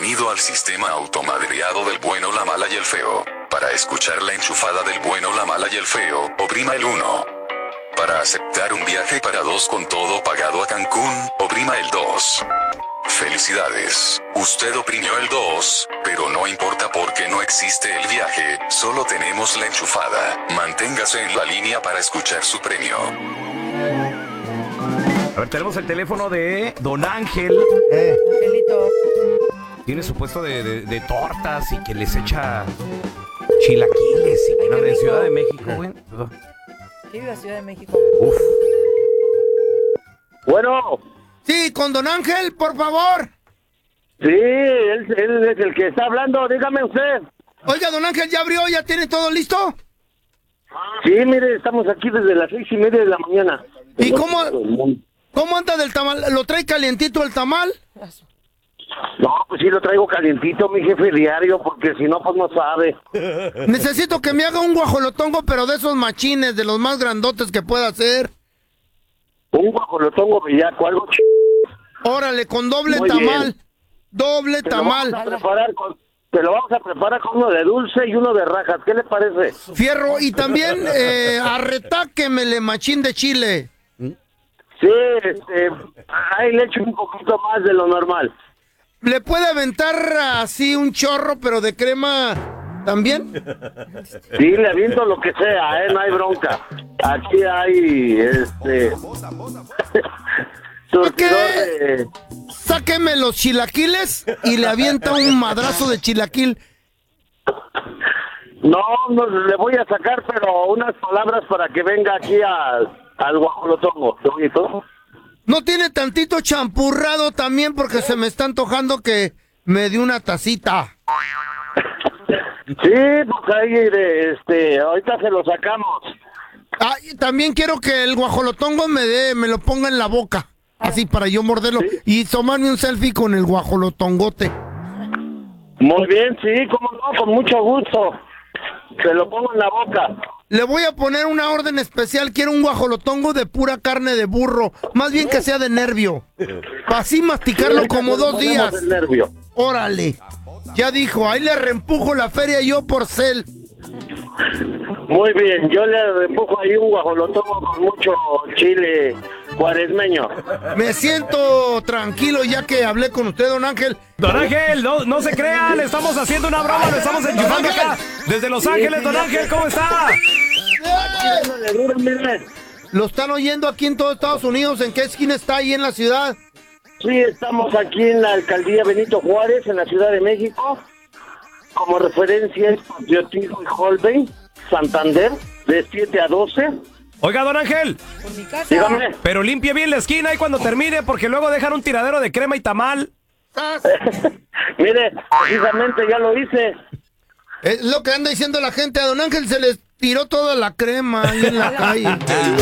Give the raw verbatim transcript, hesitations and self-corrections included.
Bienvenido al sistema automadreado del bueno, la mala y el feo. Para escuchar la enchufada del bueno, la mala y el feo, oprima el uno. Para aceptar un viaje para dos con todo pagado a Cancún, oprima el dos. Felicidades, usted oprimió el dos, pero no importa porque no existe el viaje, solo tenemos la enchufada. Manténgase en la línea para escuchar su premio. A ver, tenemos el teléfono de Don Ángel. Eh. Angelito. Tiene su puesto de, de, de tortas y que les echa chilaquiles y Ay, no, qué de rico. Ciudad de México, güey. ¿Qué viva Ciudad de México? Uf. Bueno, Sí, con Don Ángel, por favor. sí, él, él es el que está hablando, dígame usted. Oiga, Don Ángel, ¿ya abrió? ¿Ya tiene todo listo? Sí, mire, estamos aquí desde las seis y media de la mañana. ¿Y cómo, cómo anda del tamal? ¿Lo trae calientito el tamal? No, pues sí lo traigo calientito, mi jefe, diario, porque si no, pues no sabe. Necesito que me haga un guajolotongo, pero de esos machines, de los más grandotes que pueda hacer. Un guajolotongo bellaco, algo ch... Órale, con doble Muy tamal. bien. Doble Te lo vamos a tamal. preparar con... Te lo vamos a preparar con uno de dulce y uno de rajas, ¿qué le parece? Fierro. Y también eh, arretáquemele machín de chile. Sí, este... Ahí le echo un poquito más de lo normal. ¿Le puede aventar así un chorro, pero de crema también? Sí, le aviento lo que sea, ¿eh? No hay bronca. Aquí hay, este... surtidor de... Sáqueme los chilaquiles y le avienta un madrazo de chilaquil. No, no le voy a sacar, pero unas palabras para que venga aquí al, al guajolotongo. ¿Qué bonito? ¿No tiene tantito champurrado también? Porque se me está antojando que me dé una tacita. Sí, pues ahí, de, este, ahorita se lo sacamos. Ah, y también quiero que el guajolotongo me dé, me lo ponga en la boca. Así para yo morderlo ¿Sí? y tomarme un selfie con el guajolotongote. Muy bien, sí, cómo no, con mucho gusto. Se lo pongo en la boca. Le voy a poner una orden especial. Quiero un guajolotongo de pura carne de burro. Más bien que sea de nervio. Para así masticarlo como dos Ponemos días. el nervio. Órale. Ya dijo, ahí le reempujo la feria yo por cel. Muy bien, yo le empujo ahí un guajolotongo con mucho chile cuaresmeño. Me siento tranquilo ya que hablé con usted, don Ángel. Don Ángel, no, no se crea, le estamos haciendo una broma, le estamos enchufando acá desde Los Ángeles. Don Ángel, ¿cómo está? Dándole duro, mire. Lo están oyendo aquí en todo Estados Unidos. ¿En qué esquina está ahí en la ciudad? Sí, estamos aquí en la alcaldía Benito Juárez, en la Ciudad de México. Como referencia es Patriotismo y Holbein, Santander, de siete a doce. Oiga, don Ángel, Por mi casa. Dígame. pero limpie bien la esquina y cuando termine, porque luego dejan un tiradero de crema y tamal. Mire, precisamente ya lo hice. Es lo que anda diciendo la gente. A don Ángel se les tiró toda la crema ahí en la calle.